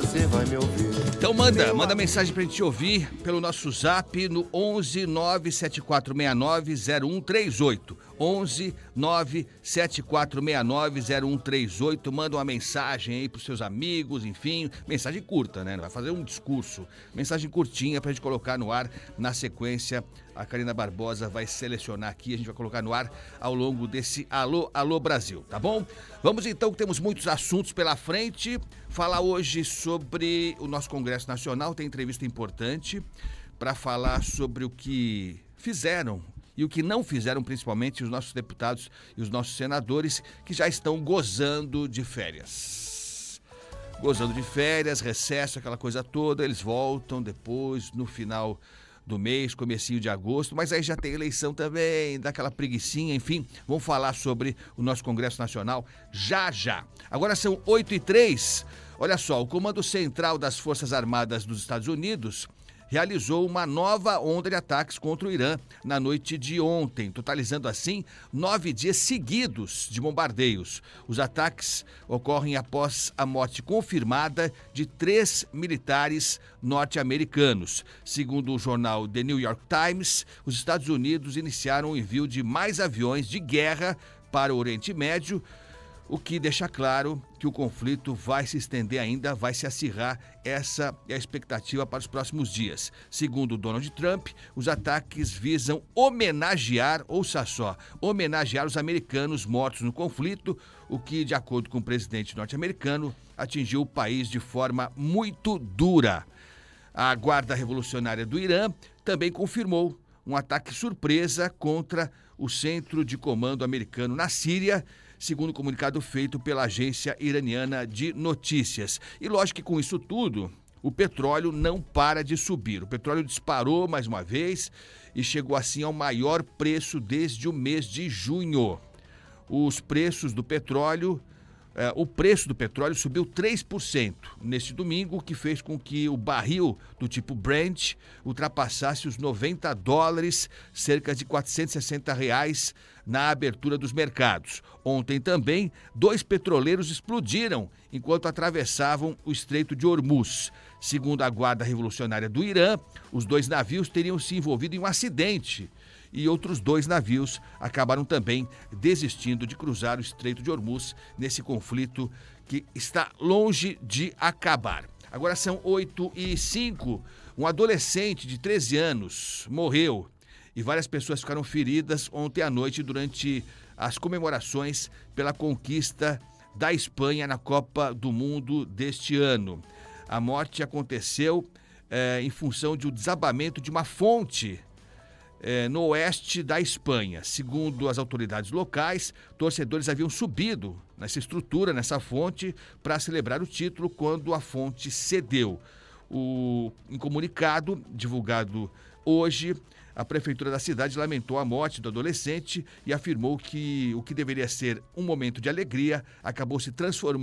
você vai me ouvir. Então manda mensagem pra gente ouvir pelo nosso zap no 11 97469 0138. 11 97469 0138. Manda uma mensagem aí pros seus amigos, enfim, mensagem curta, né? Não vai fazer um discurso. Mensagem curtinha pra gente colocar no ar na sequência. A Karina Barbosa vai selecionar aqui, a gente vai colocar no ar ao longo desse Alô Brasil, tá bom? Vamos então, que temos muitos assuntos pela frente. Falar hoje sobre o nosso Congresso Nacional, tem entrevista importante para falar sobre o que fizeram e o que não fizeram, principalmente os nossos deputados e os nossos senadores, que já estão gozando de férias. Gozando de férias, recesso, aquela coisa toda, eles voltam depois, no final do mês, comecinho de agosto, mas aí já tem eleição também, dá aquela preguicinha, enfim, vamos falar sobre o nosso Congresso Nacional já. Agora são 8h03, olha só, o Comando Central das Forças Armadas dos Estados Unidos realizou uma nova onda de ataques contra o Irã na noite de ontem, totalizando assim 9 dias seguidos de bombardeios. Os ataques ocorrem após a morte confirmada de 3 militares norte-americanos. Segundo o jornal The New York Times, os Estados Unidos iniciaram o envio de mais aviões de guerra para o Oriente Médio, o que deixa claro que o conflito vai se estender ainda, vai se acirrar. Essa é a expectativa para os próximos dias. Segundo Donald Trump, os ataques visam homenagear, ouça só, homenagear os americanos mortos no conflito, o que, de acordo com o presidente norte-americano, atingiu o país de forma muito dura. A Guarda Revolucionária do Irã também confirmou um ataque surpresa contra o Centro de Comando americano na Síria, segundo o comunicado feito pela agência iraniana de notícias. E lógico que com isso tudo, o petróleo não para de subir. O petróleo disparou mais uma vez e chegou assim ao maior preço desde o mês de junho. Os preços do petróleo, o preço do petróleo subiu 3% neste domingo, o que fez com que o barril do tipo Brent ultrapassasse os $90, cerca de R$460 na abertura dos mercados. Ontem também, 2 petroleiros explodiram enquanto atravessavam o Estreito de Hormuz. Segundo a Guarda Revolucionária do Irã, os 2 navios teriam se envolvido em um acidente e outros 2 navios acabaram também desistindo de cruzar o Estreito de Hormuz nesse conflito que está longe de acabar. Agora são 8h05, um adolescente de 13 anos morreu e várias pessoas ficaram feridas ontem à noite durante as comemorações pela conquista da Espanha na Copa do Mundo deste ano. A morte aconteceu em função de um desabamento de uma fonte no oeste da Espanha. Segundo as autoridades locais, torcedores haviam subido nessa estrutura, nessa fonte, para celebrar o título quando a fonte cedeu. Em comunicado divulgado hoje, a prefeitura da cidade lamentou a morte do adolescente e afirmou que o que deveria ser um momento de alegria acabou se transformando